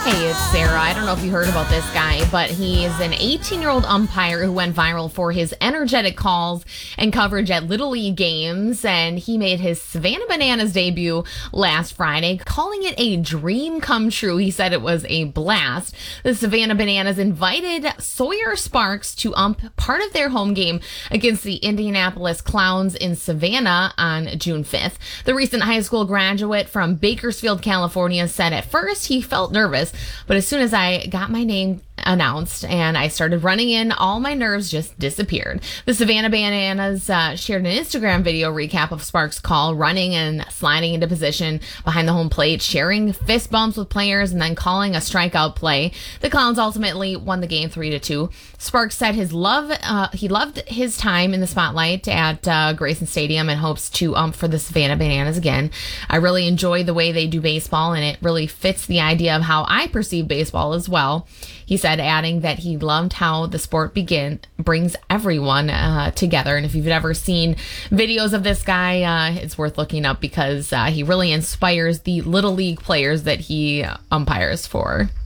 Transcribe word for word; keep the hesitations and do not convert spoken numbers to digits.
Hey, it's Sarah. I don't know if you heard about this guy, but he is an eighteen-year-old umpire who went viral for his energetic calls and coverage at Little League games, and he made his Savannah Bananas debut last Friday, calling it a dream come true. He said it was a blast. The Savannah Bananas invited Sawyer Sparks to ump part of their home game against the Indianapolis Clowns in Savannah on June fifth. The recent high school graduate from Bakersfield, California, said at first he felt nervous, but as soon as I got my name announced and I started running in, all my nerves just disappeared. The Savannah Bananas uh, shared an Instagram video recap of Sparks' call, running and sliding into position behind the home plate, sharing fist bumps with players, and then calling a strikeout play. The Clowns ultimately won the game three to two. Sparks said his love, uh, he loved his time in the spotlight at uh, Grayson Stadium and hopes to ump for the Savannah Bananas again. I really enjoy the way they do baseball, and it really fits the idea of how I perceive baseball as well. He said, adding that he loved how the sport begin brings everyone uh, together. And if you've ever seen videos of this guy, uh, it's worth looking up because uh, he really inspires the Little League players that he umpires for.